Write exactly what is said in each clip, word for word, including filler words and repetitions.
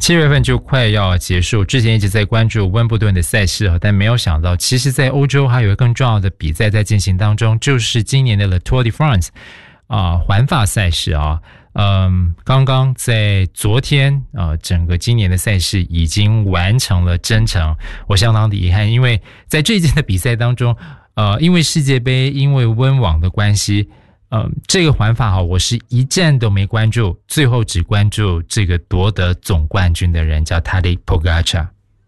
七月份就快要结束，之前一直在关注温布顿的赛事，但没有想到其实在欧洲还有一个更重要的比赛在进行当中，就是今年的 Le Tour de France 啊、呃，环法赛事啊。嗯，刚刚在昨天啊、呃，整个今年的赛事已经完成了征程，我相当的遗憾，因为在这一届的比赛当中，呃，因为世界杯，因为温网的关系，呃，这个环法哈，我是一站都没关注，最后只关注这个夺得总冠军的人，叫 Tadej Pogačar。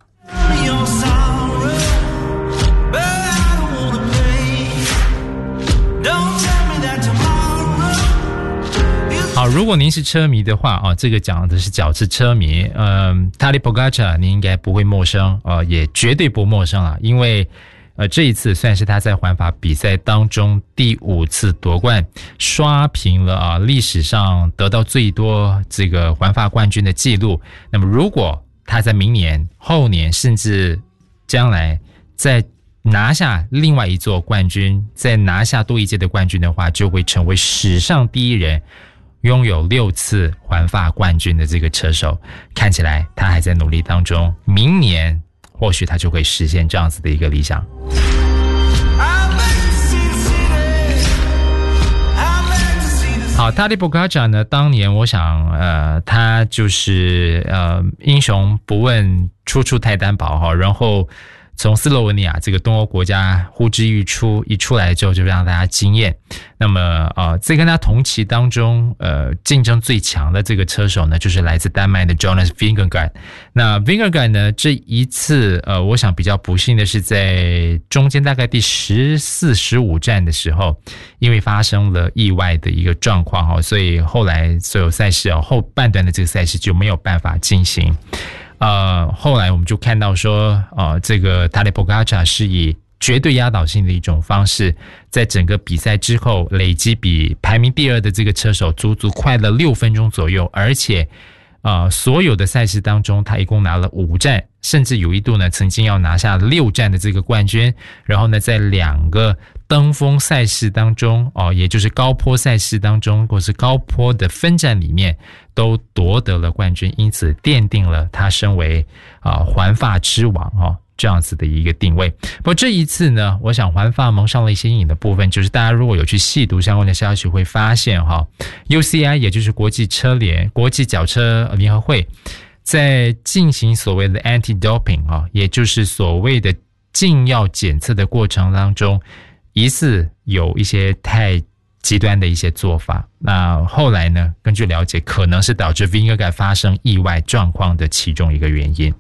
好，如果您是车迷的话啊，这个讲的是脚是车迷，嗯 Tadej Pogačar 您应该不会陌生，呃，也绝对不陌生了，因为呃这一次算是他在环法比赛当中第五次夺冠，刷平了啊历史上得到最多这个环法冠军的记录。那么如果他在明年、后年甚至将来再拿下另外一座冠军，再拿下多一届的冠军的话，就会成为史上第一人拥有六次环法冠军的这个车手。看起来他还在努力当中，明年或许他就会实现这样子的一个理想。好 Tadej Pogačar 呢，当年我想呃，他就是呃英雄不问出处太单薄哈，然后从斯洛文尼亚这个东欧国家呼之欲出，一出来之后就让大家惊艳。那么呃，在跟他同期当中，呃，竞争最强的这个车手呢，就是来自丹麦的 Jonas Vingegaard。那 Vingegaard 呢，这一次呃，我想比较不幸的是，在中间大概第十四、十五站的时候，因为发生了意外的一个状况哈，所以后来所有赛事啊，后半段的这个赛事就没有办法进行。呃，后来我们就看到说，呃，这个 Tadej Pogačar 是以绝对压倒性的一种方式，在整个比赛之后累积比排名第二的这个车手足足快了六分钟左右，而且呃，所有的赛事当中他一共拿了五站，甚至有一度呢曾经要拿下六站的这个冠军，然后呢在两个登峰赛事当中哦，也就是高坡赛事当中或是高坡的分站里面都夺得了冠军，因此奠定了他身为啊、呃、环法之王哦这样子的一个定位。不过这一次呢，我想环法蒙上了一些阴影的部分，就是大家如果有去细读相关的消息，会发现哈 U C I 也就是国际车联国际脚车联合会在进行所谓的 anti-doping 啊，也就是所谓的禁药检测的过程当中，疑似有一些太极端的一些做法。那后来呢，根据了解，可能是导致 Vingegaard 发生意外状况的其中一个原因。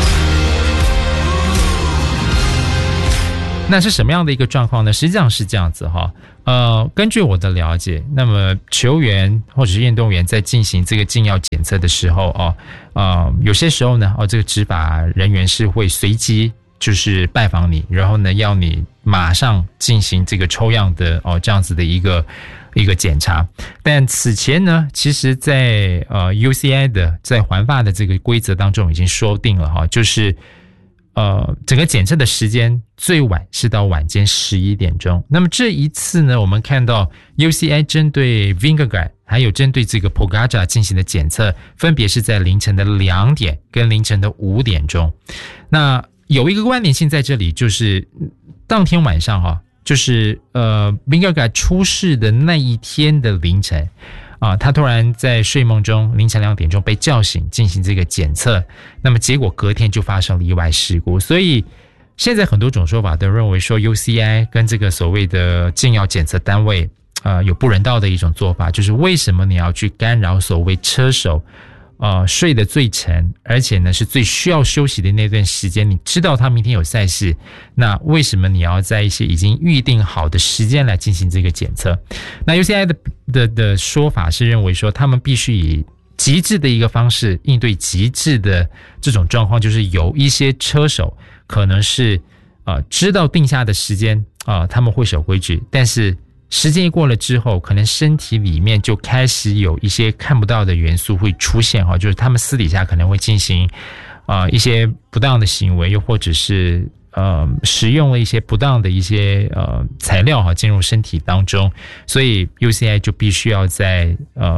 那是什么样的一个状况呢？实际上是这样子哈，呃，根据我的了解，那么球员或者是运动员在进行这个禁药检测的时候哦，呃，有些时候呢，哦，这个执法人员是会随机就是拜访你，然后呢，要你马上进行这个抽样的哦这样子的一个一个检查。但此前呢，其实在呃 U C I 的在环法的这个规则当中已经说定了哈，就是呃整个检测的时间最晚是到晚间十一点钟。那么这一次呢，我们看到 U C I 针对 Vingegaard 还有针对这个 Pogačar 进行的检测，分别是在凌晨的两点跟凌晨的五点钟。那有一个关联性在这里，就是当天晚上哈，就是呃 Vingegaard 出事的那一天的凌晨啊，他突然在睡梦中凌晨两点钟被叫醒进行这个检测，那么结果隔天就发生了意外事故。所以现在很多种说法都认为说 U C I 跟这个所谓的禁药检测单位呃有不人道的一种做法，就是为什么你要去干扰所谓车手呃，睡得最沉，而且呢是最需要休息的那段时间，你知道他明天有赛事，那为什么你要在一些已经预定好的时间来进行这个检测？那 U C I 的的的说法是认为说，他们必须以极致的一个方式应对极致的这种状况，就是有一些车手可能是呃知道定下的时间啊、呃，他们会守规矩，但是时间一过了之后，可能身体里面就开始有一些看不到的元素会出现哈，就是他们私底下可能会进行呃一些不当的行为，又或者是呃使用了一些不当的一些呃材料哈进入身体当中，所以 U C I 就必须要在呃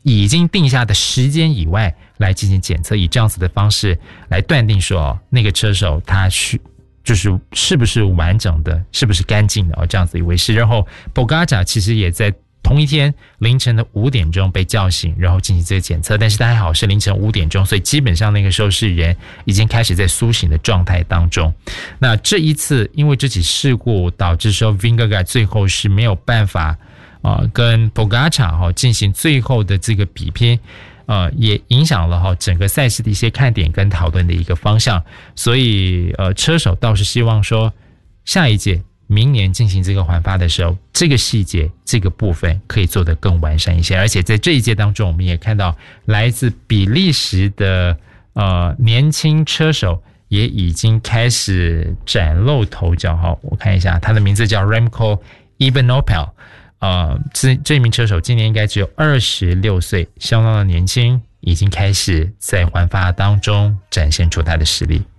已经定下的时间以外来进行检测，以这样子的方式来断定说哦，那个车手他去就是是不是完整的，是不是干净的哦，这样子一回事。然后 Pogačar 其实也在同一天凌晨的五点钟被叫醒，然后进行这个检测，但是他还好是凌晨五点钟，所以基本上那个时候是人已经开始在苏醒的状态当中。那这一次因为这起事故导致说 Vingegaard 最后是没有办法呃跟 Pogačar 哈进行最后的这个比拼，呃也影响了哈整个赛事的一些看点跟讨论的一个方向。所以呃车手倒是希望说下一届明年进行这个环法的时候，这个细节这个部分可以做得更完善一些。而且在这一届当中，我们也看到来自比利时的呃年轻车手也已经开始崭露头角哈。我看一下，他的名字叫 Remco Evenepoel， 呃，这这名车手今年应该只有二十六岁，相当的年轻，已经开始在环法当中展现出他的实力。